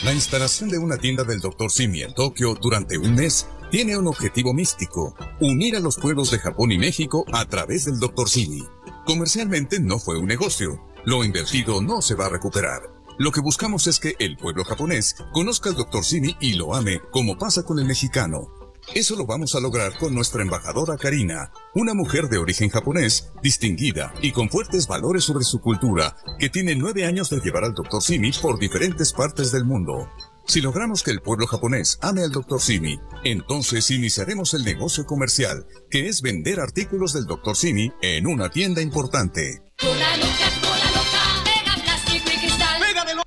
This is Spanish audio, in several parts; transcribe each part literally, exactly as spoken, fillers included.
La instalación de una tienda del doctor Simi en Tokio durante un mes tiene un objetivo místico: unir a los pueblos de Japón y México a través del doctor Simi. Comercialmente no fue un negocio. Lo invertido no se va a recuperar. Lo que buscamos es que el pueblo japonés conozca al doctor Simi y lo ame, como pasa con el mexicano. Eso lo vamos a lograr con nuestra embajadora Karina, una mujer de origen japonés, distinguida y con fuertes valores sobre su cultura, que tiene nueve años de llevar al doctor Simi por diferentes partes del mundo. Si logramos que el pueblo japonés ame al doctor Simi, entonces iniciaremos el negocio comercial, que es vender artículos del doctor Simi en una tienda importante. Cola loca, cola loca, Mega Plástico y Cristal. ¡Mega de locura!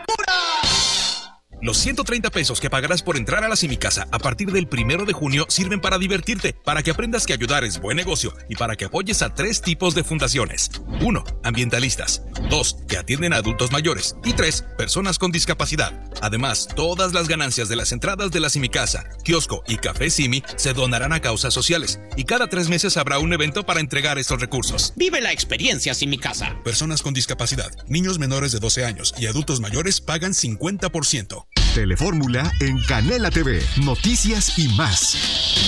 Los ciento treinta pesos que pagarás por entrar a la Simicasa a partir del primero de junio sirven para divertirte, para que aprendas que ayudar es buen negocio y para que apoyes a tres tipos de fundaciones. Uno, ambientalistas. Dos, que atienden a adultos mayores. Y tres, personas con discapacidad. Además, todas las ganancias de las entradas de la Simicasa, kiosco y café Simi se donarán a causas sociales. Y cada tres meses habrá un evento para entregar estos recursos. Vive la experiencia Simicasa. Personas con discapacidad, niños menores de doce años y adultos mayores pagan cincuenta por ciento. Telefórmula en Canela T V, noticias y más.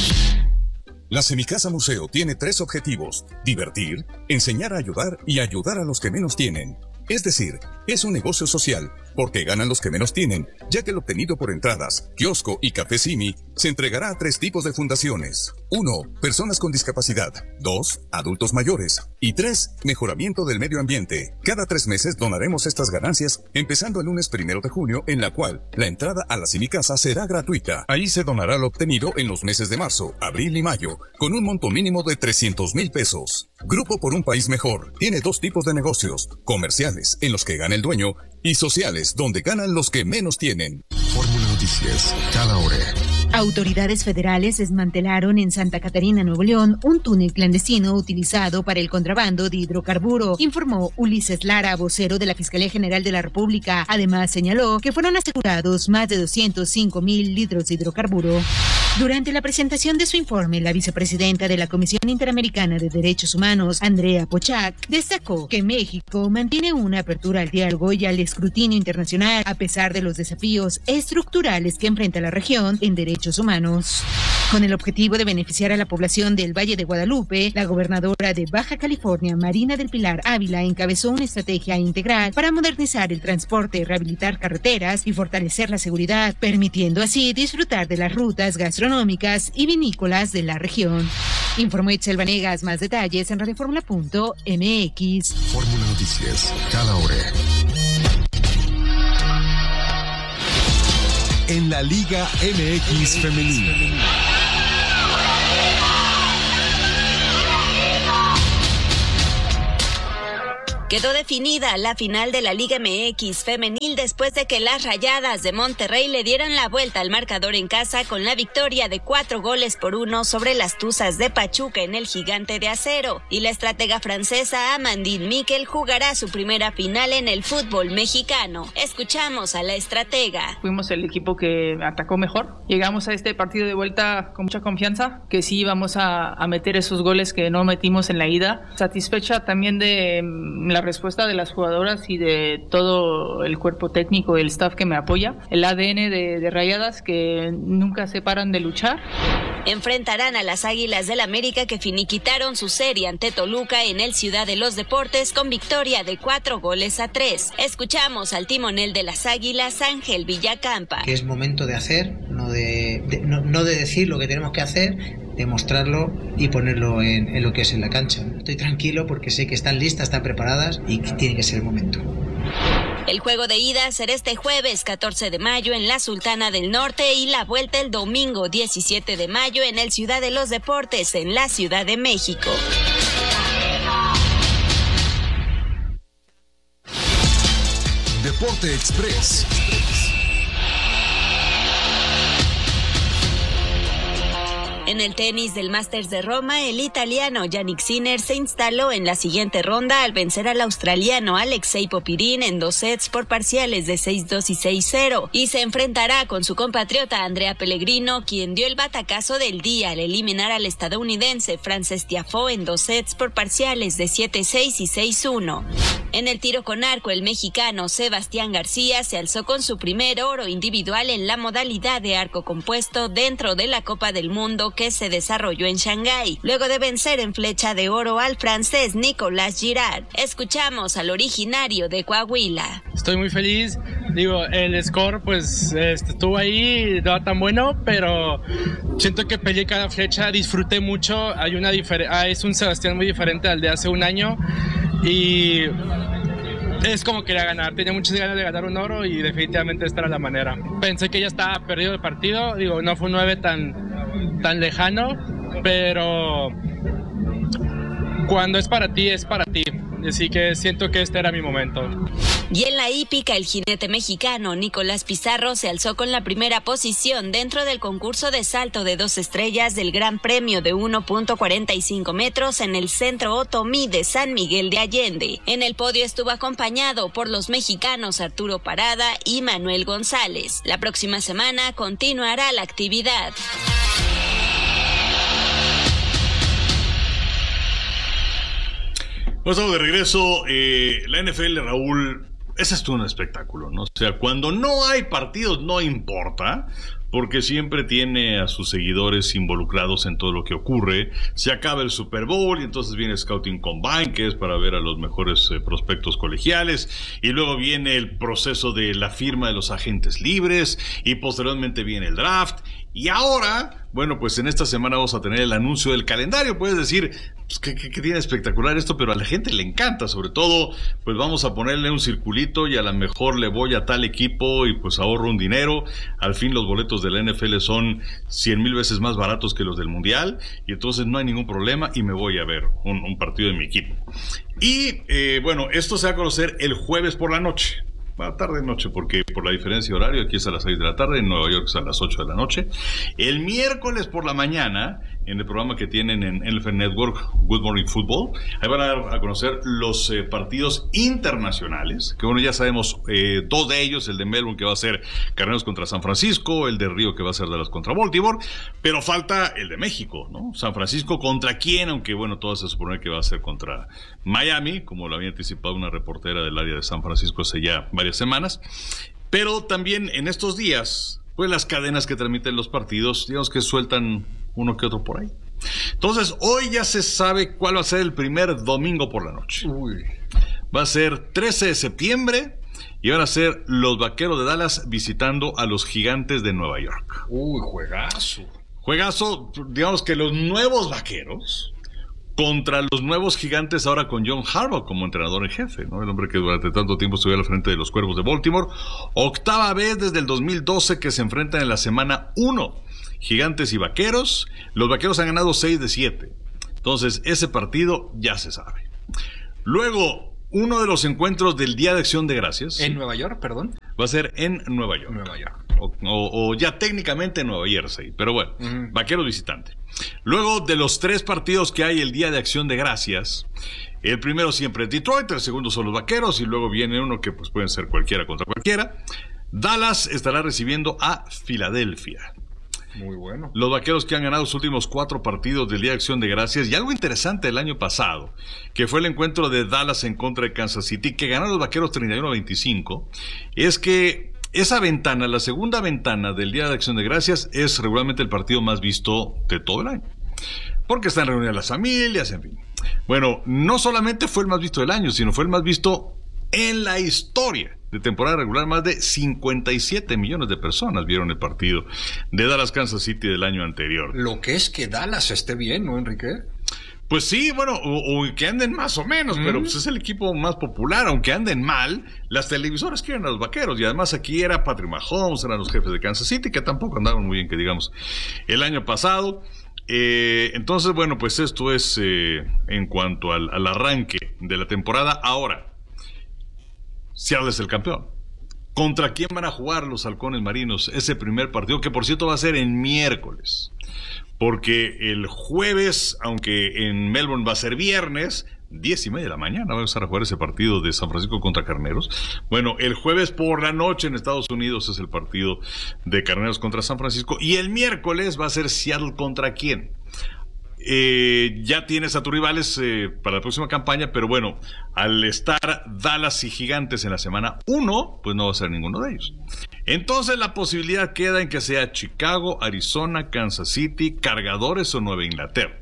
La Semicasa Museo tiene tres objetivos: divertir, enseñar a ayudar y ayudar a los que menos tienen. Es decir, es un negocio social, porque ganan los que menos tienen, ya que el obtenido por entradas, kiosco y café Simi se entregará a tres tipos de fundaciones. Uno, personas con discapacidad. Dos, adultos mayores. Y tres, mejoramiento del medio ambiente. Cada tres meses donaremos estas ganancias, empezando el lunes primero de junio, en la cual la entrada a la Simicasa será gratuita. Ahí se donará lo obtenido en los meses de marzo, abril y mayo, con un monto mínimo de trescientos mil pesos. Grupo por un País Mejor tiene dos tipos de negocios: comerciales, en los que gana el dueño, y sociales, donde ganan los que menos tienen. Fórmula Noticias, cada hora. Autoridades federales desmantelaron en Santa Catarina, Nuevo León, un túnel clandestino utilizado para el contrabando de hidrocarburo, informó Ulises Lara, vocero de la Fiscalía General de la República. Además, señaló que fueron asegurados más de doscientos cinco mil litros de hidrocarburo. Durante la presentación de su informe, la vicepresidenta de la Comisión Interamericana de Derechos Humanos, Andrea Pochac, destacó que México mantiene una apertura al diálogo y al escrutinio internacional a pesar de los desafíos estructurales que enfrenta la región en derechos humanos. Con el objetivo de beneficiar a la población del Valle de Guadalupe, la gobernadora de Baja California, Marina del Pilar Ávila, encabezó una estrategia integral para modernizar el transporte, rehabilitar carreteras y fortalecer la seguridad, permitiendo así disfrutar de las rutas gastronómicas y vinícolas de la región. Informó Itzel Vanegas. Más detalles en radioformula punto m x. Fórmula Noticias, cada hora. En la Liga M X Femenil. Quedó definida la final de la Liga M X Femenil después de que las Rayadas de Monterrey le dieran la vuelta al marcador en casa con la victoria de cuatro goles por uno sobre las Tuzas de Pachuca en el Gigante de Acero. Y la estratega francesa Amandine Miquel jugará su primera final en el fútbol mexicano. Escuchamos a la estratega. Fuimos el equipo que atacó mejor. Llegamos a este partido de vuelta con mucha confianza, que sí vamos a, a meter esos goles que no metimos en la ida. Satisfecha también de la respuesta de las jugadoras y de todo el cuerpo técnico y el staff que me apoya, el A D N de, de Rayadas, que nunca se paran de luchar. Enfrentarán a las Águilas del América, que finiquitaron su serie ante Toluca en el Ciudad de los Deportes con victoria de cuatro goles a tres. Escuchamos al timonel de las Águilas, Ángel Villacampa. Que es momento de hacer, no de, de no, no de decir lo que tenemos que hacer, demostrarlo y ponerlo en, en lo que es en la cancha. Estoy tranquilo porque sé que están listas, están preparadas y que tiene que ser el momento. El juego de ida será este jueves catorce de mayo en la Sultana del Norte y la vuelta el domingo diecisiete de mayo en el Ciudad de los Deportes en la Ciudad de México. Deporte Express. En el tenis del Masters de Roma, el italiano Jannik Sinner se instaló en la siguiente ronda al vencer al australiano Alexei Popyrin en dos sets por parciales de seis dos y seis cero, y se enfrentará con su compatriota Andrea Pellegrino, quien dio el batacazo del día al eliminar al estadounidense Frances Tiafoe en dos sets por parciales de siete seis y seis uno. En el tiro con arco, el mexicano Sebastián García se alzó con su primer oro individual en la modalidad de arco compuesto dentro de la Copa del Mundo que se desarrolló en Shanghái, luego de vencer en flecha de oro al francés Nicolas Girard. Escuchamos al originario de Coahuila. Estoy muy feliz, digo, el score pues este, estuvo ahí, no tan bueno, pero siento que peleé cada flecha, disfruté mucho, hay una difer- ah, es un Sebastián muy diferente al de hace un año y es como quería ganar, tenía muchas ganas de ganar un oro y definitivamente esta era la manera. Pensé que ya estaba perdido el partido, digo, no fue un nueve tan tan lejano, pero cuando es para ti, es para ti. Así que siento que este era mi momento. Y en la hípica, el jinete mexicano Nicolás Pizarro se alzó con la primera posición dentro del concurso de salto de dos estrellas del Gran Premio de uno punto cuarenta y cinco metros en el Centro Otomí de San Miguel de Allende. En el podio estuvo acompañado por los mexicanos Arturo Parada y Manuel González. La próxima semana continuará la actividad. Pues estamos de regreso. Eh, la N F L, Raúl, ese es todo un espectáculo, ¿no? O sea, cuando no hay partidos no importa, porque siempre tiene a sus seguidores involucrados en todo lo que ocurre. Se acaba el Super Bowl y entonces viene Scouting Combine, que es para ver a los mejores eh, prospectos colegiales, y luego viene el proceso de la firma de los agentes libres, y posteriormente viene el draft, y ahora, bueno, pues en esta semana vamos a tener el anuncio del calendario. Puedes decir, pues, que, que, que tiene espectacular esto, pero a la gente le encanta, sobre todo, pues vamos a ponerle un circulito y a lo mejor le voy a tal equipo y pues ahorro un dinero. Al fin los boletos de la N F L son cien mil veces más baratos que los del Mundial, y entonces no hay ningún problema y me voy a ver un, un partido de mi equipo. Y eh, bueno, esto se va a conocer el jueves por la noche. Va tarde noche, porque por la diferencia de horario, aquí es a las seis de la tarde, en Nueva York es a las ocho de la noche. El miércoles por la mañana, en el programa que tienen en N F L Network, Good Morning Football, ahí van a dar a conocer los eh, partidos internacionales, que bueno, ya sabemos eh, dos de ellos, el de Melbourne que va a ser Carneros contra San Francisco, el de Río que va a ser Dallas contra Baltimore, pero falta el de México, ¿no? San Francisco contra quién, aunque bueno, todo se supone que va a ser contra Miami, como lo había anticipado una reportera del área de San Francisco hace ya varias semanas, pero también en estos días, pues las cadenas que transmiten los partidos, digamos que sueltan uno que otro por ahí. Entonces, hoy ya se sabe cuál va a ser el primer domingo por la noche. Uy. Va a ser trece de septiembre y van a ser los Vaqueros de Dallas visitando a los Gigantes de Nueva York. Uy, juegazo. Juegazo, digamos que los nuevos Vaqueros contra los nuevos Gigantes, ahora con John Harbaugh como entrenador en jefe, ¿no? El hombre que durante tanto tiempo estuvo al frente de los Cuervos de Baltimore. Octava vez desde el dos mil doce que se enfrentan en la semana uno. Gigantes y Vaqueros. Los Vaqueros han ganado seis de siete. Entonces, ese partido ya se sabe. Luego, uno de los encuentros del Día de Acción de Gracias. ¿En Nueva York, perdón? Va a ser en Nueva York. Nueva York. O, o, o ya técnicamente en Nueva Jersey. Pero bueno, uh-huh. Vaqueros visitante. Luego de los tres partidos que hay el Día de Acción de Gracias, el primero siempre es Detroit, el segundo son los Vaqueros y luego viene uno que pues pueden ser cualquiera contra cualquiera. Dallas estará recibiendo a Filadelfia. Muy bueno. Los Vaqueros que han ganado los últimos cuatro partidos del Día de Acción de Gracias, y algo interesante el año pasado, que fue el encuentro de Dallas en contra de Kansas City, que ganaron los Vaqueros treinta y uno a veinticinco, es que esa ventana, la segunda ventana del Día de Acción de Gracias, es regularmente el partido más visto de todo el año, porque están reunidas las familias, en fin. Bueno, no solamente fue el más visto del año, sino fue el más visto en la historia de temporada regular. Más de cincuenta y siete millones de personas vieron el partido de Dallas-Kansas City del año anterior. Lo que es que Dallas esté bien, ¿no, Enrique? Pues sí, bueno, o, o que anden más o menos, mm. pero pues es el equipo más popular. Aunque anden mal, las televisoras quieren a los Vaqueros, y además aquí era Patrick Mahomes, eran los jefes de Kansas City, que tampoco andaban muy bien, que digamos, el año pasado. Eh, entonces, bueno, pues esto es eh, en cuanto al, al arranque de la temporada. Ahora, Seattle es el campeón. ¿Contra quién van a jugar los halcones marinos? Ese primer partido, que por cierto va a ser en miércoles. Porque el jueves, aunque en Melbourne va a ser viernes, diez y media de la mañana va a empezar a jugar ese partido de San Francisco contra Carneros. Bueno, el jueves por la noche en Estados Unidos es el partido de Carneros contra San Francisco. Y el miércoles va a ser Seattle contra quién. Eh, ya tienes a tus rivales eh, para la próxima campaña, pero bueno, al estar Dallas y Gigantes en la semana uno, pues no va a ser ninguno de ellos. Entonces la posibilidad queda en que sea Chicago, Arizona, Kansas City, Cargadores o Nueva Inglaterra.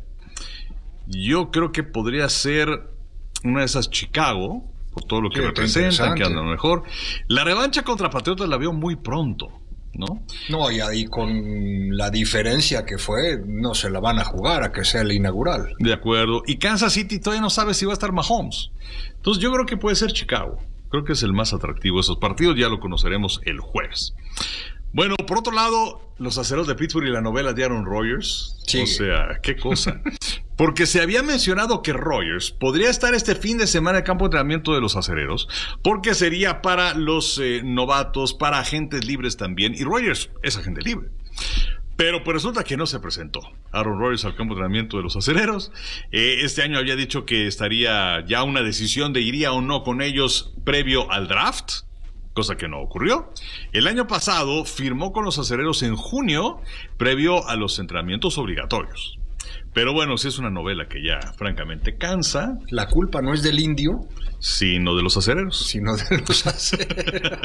Yo creo que podría ser una de esas Chicago, por todo lo que sí, representan, que andan mejor. La revancha contra Patriotas la veo muy pronto, ¿no? No, y ahí con la diferencia que fue, no se la van a jugar a que sea el inaugural. De acuerdo. Y Kansas City todavía no sabe si va a estar Mahomes. Entonces yo creo que puede ser Chicago. Creo que es el más atractivo de esos partidos. Ya lo conoceremos el jueves. Bueno, por otro lado, los aceros de Pittsburgh y la novela de Aaron Rodgers. Sí. O sea, qué cosa. Porque se había mencionado que Rodgers podría estar este fin de semana en el campo de entrenamiento de los acereros, porque sería para los eh, novatos, para agentes libres también, y Rodgers es agente libre. Pero pues resulta que no se presentó Aaron Rodgers al campo de entrenamiento de los acereros. Eh, este año había dicho que estaría ya una decisión de iría o no con ellos previo al draft, cosa que no ocurrió. El año pasado firmó con los acereros en junio, previo a los entrenamientos obligatorios. Pero bueno, si es una novela que ya francamente cansa. La culpa no es del indio, sino de los acereros. Sino de los acereros.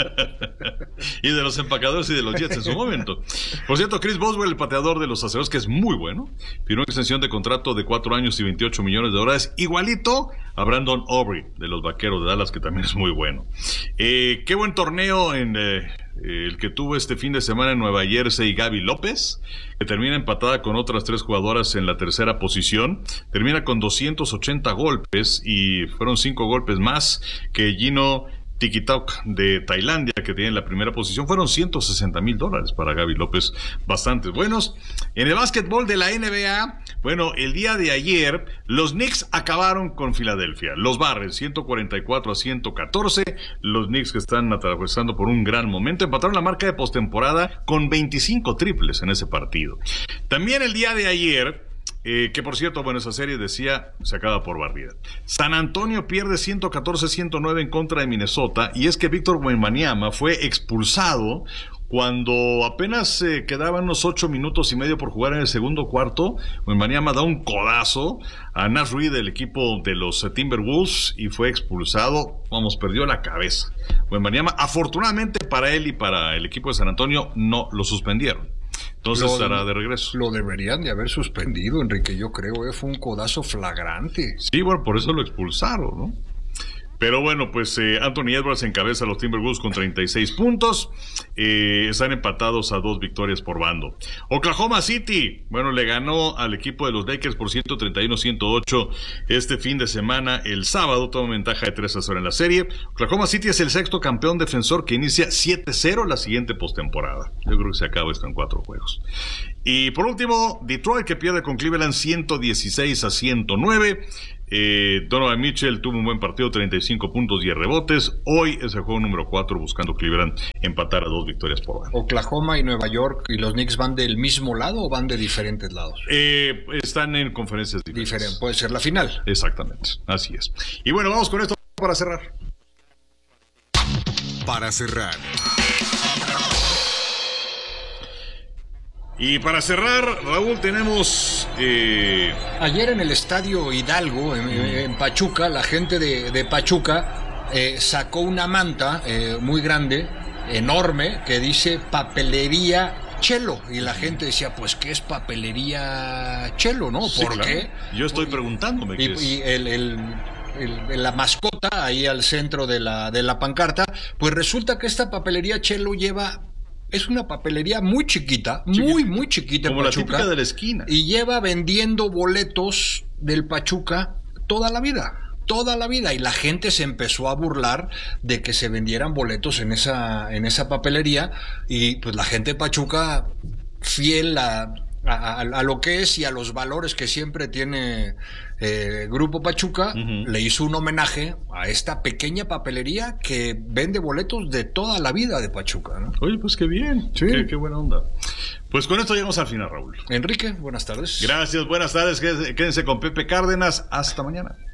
Y de los empacadores y de los Jets en su momento. Por cierto, Chris Boswell, el pateador de los acereros, que es muy bueno, firmó una extensión de contrato de cuatro años y veintiocho millones de dólares, igualito a Brandon Aubrey, de los Vaqueros de Dallas, que también es muy bueno. Eh, qué buen torneo en eh, el que tuvo este fin de semana en Nueva Jersey Gaby López, que termina empatada con otras tres jugadoras en la tercera posición. Termina con doscientos ochenta golpes y fueron cinco golpes más que Gino Tikitok de Tailandia, que tiene la primera posición. Fueron ciento sesenta mil dólares para Gaby López, bastantes buenos. En el básquetbol de la N B A, bueno, el día de ayer los Knicks acabaron con Filadelfia, los barren ciento cuarenta y cuatro a ciento catorce. Los Knicks, que están atravesando por un gran momento, empataron la marca de postemporada con veinticinco triples en ese partido. También el día de ayer, Eh, que por cierto, bueno, esa serie decía, se acaba por barrida. San Antonio pierde ciento catorce a ciento nueve en contra de Minnesota, y es que Víctor Wembanyama fue expulsado cuando apenas eh, quedaban unos ocho minutos y medio por jugar en el segundo cuarto. Wembanyama da un codazo a Naz Reid del equipo de los eh, Timberwolves y fue expulsado. Vamos, perdió la cabeza. Wembanyama, afortunadamente para él y para el equipo de San Antonio, no lo suspendieron. Entonces lo, estará de regreso. Lo deberían de haber suspendido, Enrique, yo creo, eh, fue un codazo flagrante. Sí, bueno, por eso lo expulsaron, ¿no? Pero bueno, pues eh, Anthony Edwards encabeza a los Timberwolves con treinta y seis puntos. Eh, están empatados a dos victorias por bando. Oklahoma City, bueno, le ganó al equipo de los Lakers por ciento treinta y uno a ciento ocho este fin de semana. El sábado toma ventaja de tres a cero en la serie. Oklahoma City es el sexto campeón defensor que inicia siete cero la siguiente postemporada. Yo creo que se acaba esto en cuatro juegos. Y por último, Detroit, que pierde con Cleveland ciento dieciséis a ciento nueve. Eh, Donovan Mitchell tuvo un buen partido, treinta y cinco puntos, diez rebotes. Hoy es el juego número cuatro, buscando Cleveland empatar a dos victorias por bando. ¿Oklahoma y Nueva York y los Knicks van del mismo lado o van de diferentes lados? Eh, están en conferencias diferentes. Diferente, puede ser la final. Exactamente, así es. Y bueno, vamos con esto para cerrar. Para cerrar. Y para cerrar, Raúl, tenemos... Eh... Ayer en el Estadio Hidalgo, en, en Pachuca, la gente de, de Pachuca eh, sacó una manta eh, muy grande, enorme, que dice Papelería Chelo. Y la gente decía, pues, ¿qué es Papelería Chelo, no? Sí, ¿Por claro. qué? Yo estoy preguntándome qué y, es. Y el... el El, la mascota ahí al centro de la, de la pancarta, pues resulta que esta Papelería Chelo lleva, es una papelería muy chiquita, chiquita. muy, muy chiquita. Como en la Pachuca, típica de la esquina. Y lleva vendiendo boletos del Pachuca toda la vida, toda la vida. Y la gente se empezó a burlar de que se vendieran boletos en esa, en esa papelería. Y pues la gente de Pachuca, fiel a a, a, a lo que es y a los valores que siempre tiene eh, Grupo Pachuca, uh-huh. le hizo un homenaje a esta pequeña papelería que vende boletos de toda la vida de Pachuca, ¿no? Oye, pues qué bien, sí. qué, qué buena onda. Pues con esto llegamos al final, Raúl. Enrique, buenas tardes. Gracias, buenas tardes, quédense con Pepe Cárdenas, hasta mañana.